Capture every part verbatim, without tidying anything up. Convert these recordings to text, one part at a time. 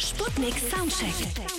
Sputnik Soundcheck.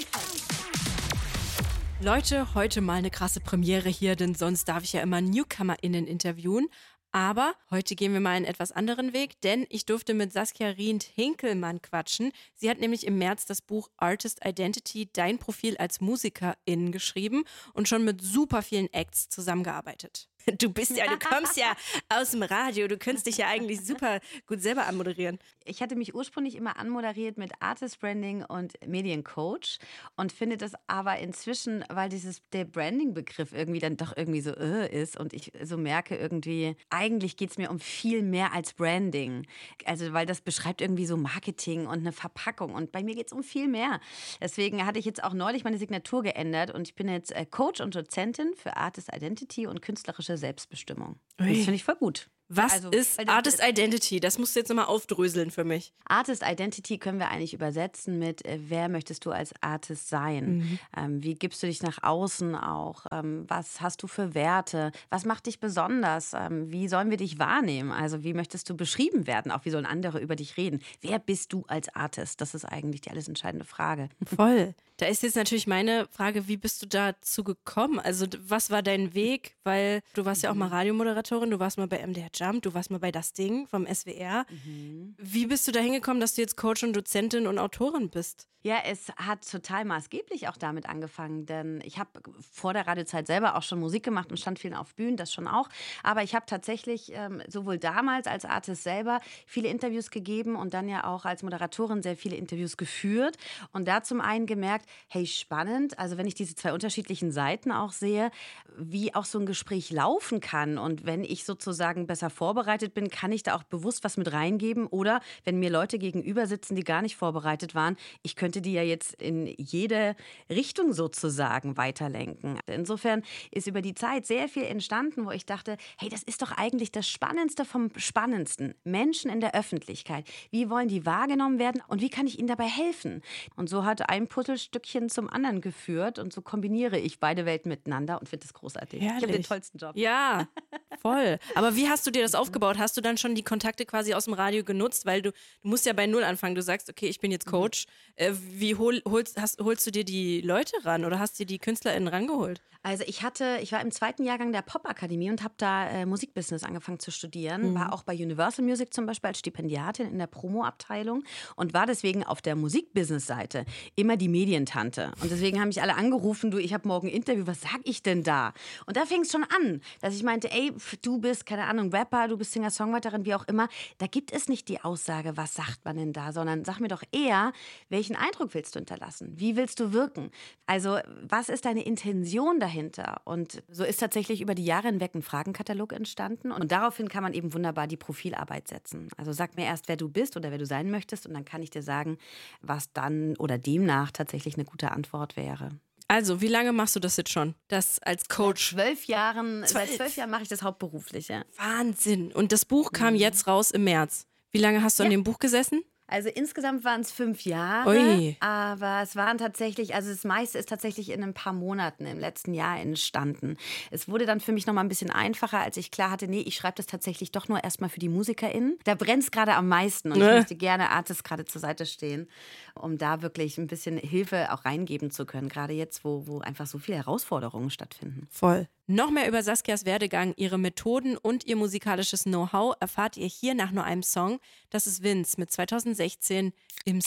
Leute, heute mal eine krasse Premiere hier, denn sonst darf ich ja immer NewcomerInnen interviewen. Aber heute gehen wir mal einen etwas anderen Weg, denn ich durfte mit Saskia Rient-Hinkelmann quatschen. Sie hat nämlich im März das Buch Artist Identity, dein Profil als Musikerin geschrieben und schon mit super vielen Acts zusammengearbeitet. Du bist ja, du kommst ja aus dem Radio, du könntest dich ja eigentlich super gut selber anmoderieren. Ich hatte mich ursprünglich immer anmoderiert mit Artist Branding und Mediencoach und finde das aber inzwischen, weil dieses der Branding-Begriff irgendwie dann doch irgendwie so äh, ist und ich so merke irgendwie, eigentlich geht es mir um viel mehr als Branding. Also weil das beschreibt irgendwie so Marketing und eine Verpackung und bei mir geht es um viel mehr. Deswegen hatte ich jetzt auch neulich meine Signatur geändert und ich bin jetzt Coach und Dozentin für Artist Identity und künstlerische Selbstbestimmung. Das finde ich voll gut. Was Also, ist weil das- Artist Identity? Das musst du jetzt nochmal aufdröseln für mich. Artist Identity können wir eigentlich übersetzen mit, äh, wer möchtest du als Artist sein? Mhm. Ähm, wie gibst du dich nach außen auch? Ähm, was hast du für Werte? Was macht dich besonders? Ähm, wie sollen wir dich wahrnehmen? Also wie möchtest du beschrieben werden? Auch wie sollen andere über dich reden? Wer bist du als Artist? Das ist eigentlich die alles entscheidende Frage. Voll. Da ist jetzt natürlich meine Frage, wie bist du dazu gekommen? Also d- was war dein Weg? Weil du warst ja auch mal Radiomoderatorin, du warst mal bei M D R Jump, du warst mal bei Das Ding vom S W R. Wie bist du da hingekommen, dass du jetzt Coach und Dozentin und Autorin bist? Ja, es hat total maßgeblich auch damit angefangen, denn ich habe vor der Radiozeit selber auch schon Musik gemacht und stand viel auf Bühnen, das schon auch. Aber ich habe tatsächlich ähm, sowohl damals als Artist selber viele Interviews gegeben und dann ja auch als Moderatorin sehr viele Interviews geführt und da zum einen gemerkt, hey, spannend, also wenn ich diese zwei unterschiedlichen Seiten auch sehe, wie auch so ein Gespräch laufen kann und wenn ich sozusagen besser vorbereitet bin, kann ich da auch bewusst was mit reingeben oder wenn mir Leute gegenüber sitzen, die gar nicht vorbereitet waren, ich könnte die ja jetzt in jede Richtung sozusagen weiterlenken. Insofern ist über die Zeit sehr viel entstanden, wo ich dachte, hey, das ist doch eigentlich das Spannendste vom Spannendsten. Menschen in der Öffentlichkeit. Wie wollen die wahrgenommen werden und wie kann ich ihnen dabei helfen? Und so hat ein Puzzlestückchen zum anderen geführt und so kombiniere ich beide Welten miteinander und finde das großartig. Ich habe den Herrlich. tollsten Job. Ja, voll. Aber wie hast du dir das aufgebaut? Hast du dann schon die Kontakte quasi aus dem Radio genutzt? Weil du, du musst ja bei Null anfangen. Du sagst, okay, ich bin jetzt Coach. Äh, wie hol, holst, hast, holst du dir die Leute ran oder hast du die KünstlerInnen rangeholt? Also ich hatte, ich war im zweiten Jahrgang der Popakademie und habe da äh, Musikbusiness angefangen zu studieren. War auch bei Universal Music zum Beispiel als Stipendiatin in der Promo-Abteilung und war deswegen auf der Musikbusiness-Seite immer die Medientante. Und deswegen haben mich alle angerufen, du, ich habe morgen ein Interview, was sag ich denn da? Und da fing es schon an, dass ich meinte, ey, pf, du bist, keine Ahnung, Rapper, du bist Singer-Songwriterin, wie auch immer. Da gibt es nicht die Aussage, was sagt man denn da, sondern sag mir doch eher, welchen Eindruck willst du hinterlassen? Wie willst du wirken? Also was ist deine Intention dahinter? Und so ist tatsächlich über die Jahre hinweg ein Fragenkatalog entstanden. Und daraufhin kann man eben wunderbar die Profilarbeit setzen. Also sag mir erst, wer du bist oder wer du sein möchtest. Und dann kann ich dir sagen, was dann oder demnach tatsächlich eine gute Antwort wäre. Also, wie lange machst du das jetzt schon? Das als Coach? Zwölf Jahren, Zwölf. seit zwölf Jahren mache ich das hauptberuflich, ja. Wahnsinn. Und das Buch kam jetzt raus im März. Wie lange hast du an dem Buch gesessen? Also insgesamt waren es fünf Jahre, Ui. aber es waren tatsächlich, also das meiste ist tatsächlich in ein paar Monaten im letzten Jahr entstanden. Es wurde dann für mich noch mal ein bisschen einfacher, als ich klar hatte, nee, ich schreibe das tatsächlich doch nur erstmal für die MusikerInnen. Da brennt es gerade am meisten und ich Ne. möchte gerne Artists gerade zur Seite stehen, um da wirklich ein bisschen Hilfe auch reingeben zu können, gerade jetzt, wo, wo einfach so viele Herausforderungen stattfinden. Voll. Noch mehr über Saskias Werdegang, ihre Methoden und ihr musikalisches Know-how erfahrt ihr hier nach nur einem Song. Das ist Vince mit zweitausendsechzehn im